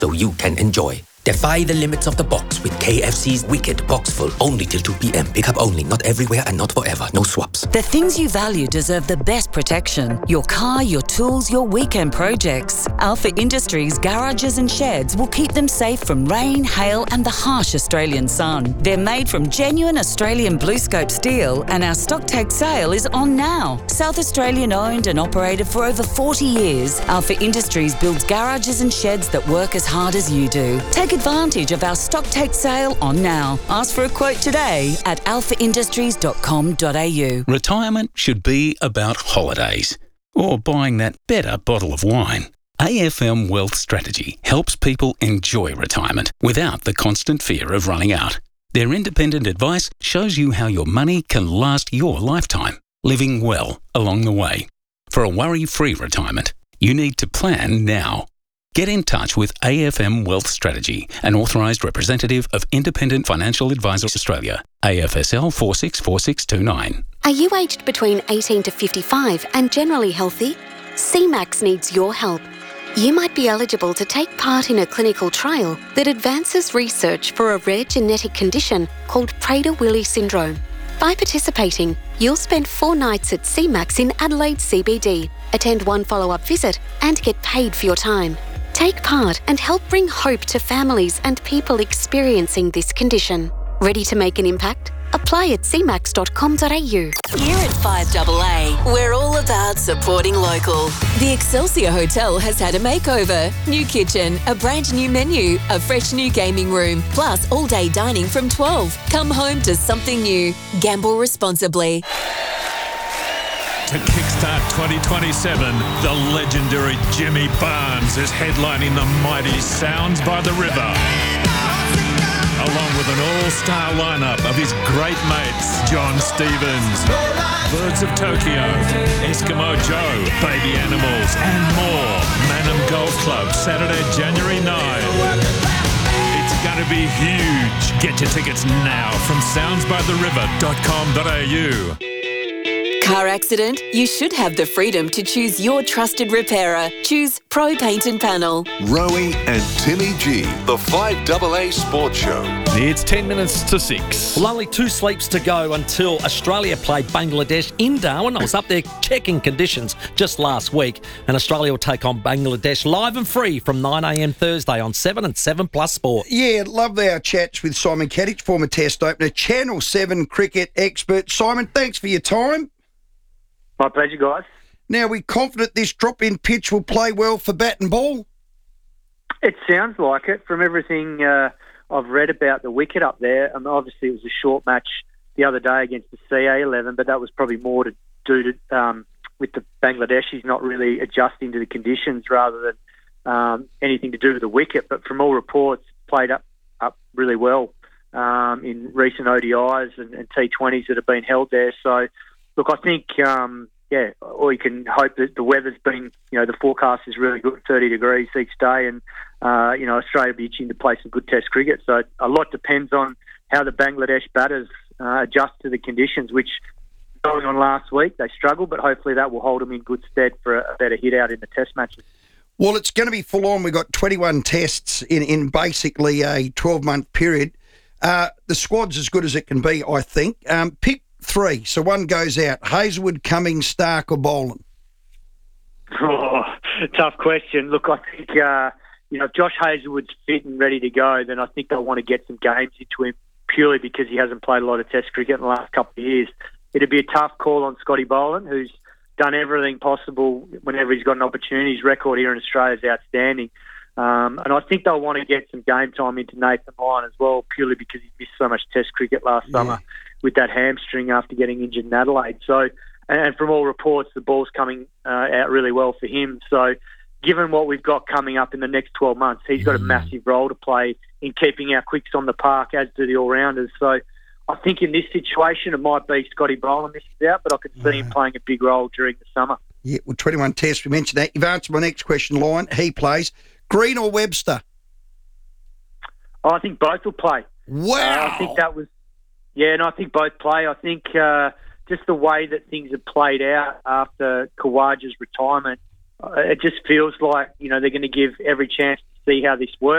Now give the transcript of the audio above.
though you can enjoy. Defy the limits of the box with KFC's Wicked Box Full. Only till 2 p.m. Pick up only, not everywhere and not forever. No swaps. The things you value deserve the best protection. Your car, your tools, your weekend projects. Alpha Industries garages and sheds will keep them safe from rain, hail and the harsh Australian sun. They're made from genuine Australian BlueScope steel and our stock take sale is on now. South Australian owned and operated for over 40 years, Alpha Industries builds garages and sheds that work as hard as you do. Take advantage of our stock take sale on now. Ask for a quote today at alphaindustries.com.au. Retirement should be about holidays or buying that better bottle of wine. AFM Wealth Strategy helps people enjoy retirement without the constant fear of running out. Their independent advice shows you how your money can last your lifetime, living well along the way. For a worry-free retirement, you need to plan now. Get in touch with AFM Wealth Strategy, an authorised representative of Independent Financial Advisors Australia, AFSL 464629. Are you aged between 18 to 55 and generally healthy? CMAX needs your help. You might be eligible to take part in a clinical trial that advances research for a rare genetic condition called Prader-Willi syndrome. By participating, you'll spend 4 nights at CMAX in Adelaide CBD, attend 1 follow-up visit and get paid for your time. Take part and help bring hope to families and people experiencing this condition. Ready to make an impact? Apply at cmax.com.au. Here at 5AA, we're all about supporting local. The Excelsior Hotel has had a makeover. New kitchen, a brand new menu, a fresh new gaming room, plus all-day dining from 12. Come home to something new. Gamble responsibly. To kickstart 2027, the legendary Jimmy Barnes is headlining the mighty Sounds by the River, along with an all-star lineup of his great mates, John Stevens, Birds of Tokyo, Eskimo Joe, Baby Animals, and more. Manham Golf Club, Saturday, January 9. It's going to be huge. Get your tickets now from soundsbytheriver.com.au. Car accident? You should have the freedom to choose your trusted repairer. Choose Pro Paint and Panel. Rowie and Timmy G, the 5AA Sports Show. It's 10 minutes to 6. Well, only 2 sleeps to go until Australia play Bangladesh in Darwin. I was up there checking conditions just last week, and Australia will take on Bangladesh live and free from 9 a.m. Thursday on 7 and 7 Plus Sport. Yeah, love our chats with Simon Kadich, former Test opener, Channel 7 cricket expert. Simon, thanks for your time. My pleasure, guys. Now, we're confident this drop-in pitch will play well for bat and ball? It sounds like it. From everything I've read about the wicket up there, and obviously it was a short match the other day against the CA11, but that was probably more to do with the Bangladeshis not really adjusting to the conditions rather than anything to do with the wicket. But from all reports, played up really well in recent ODIs and T20s that have been held there. So, look, I think, or you can hope that the weather's been, the forecast is really good, 30 degrees each day, and, Australia will be itching to play some good Test cricket. So a lot depends on how the Bangladesh batters adjust to the conditions, which going on last week, they struggled, but hopefully that will hold them in good stead for a better hit out in the Test matches. Well, it's going to be full on. We've got 21 tests in basically a 12-month period. The squad's as good as it can be, I think. Pick 3. So one goes out. Hazlewood, Cummings, Stark or Boland? Oh, tough question. Look, I think, if Josh Hazlewood's fit and ready to go, then I think they'll want to get some games into him purely because he hasn't played a lot of Test cricket in the last couple of years. It'd be a tough call on Scotty Boland, who's done everything possible whenever he's got an opportunity. His record here in Australia is outstanding. And I think they'll want to get some game time into Nathan Lyon as well, purely because he missed so much Test cricket last summer with that hamstring after getting injured in Adelaide. So, and from all reports, the ball's coming out really well for him. So, given what we've got coming up in the next 12 months, he's got a massive role to play in keeping our quicks on the park, as do the all-rounders. So, I think in this situation, it might be Scotty Boland misses out, but I could see him playing a big role during the summer. Yeah, well, 21 tests, we mentioned that. You've answered my next question, Lyon. He plays. Green or Webster? I think both will play. Wow. I think that was... Yeah, and I think both play. I think just the way that things have played out after Khawaja's retirement, it just feels like, they're going to give every chance to see how this works.